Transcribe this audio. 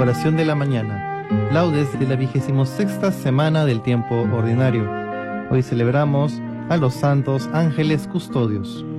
Oración de la mañana. Laudes de la 26ª semana del tiempo ordinario. Hoy celebramos a los santos ángeles custodios.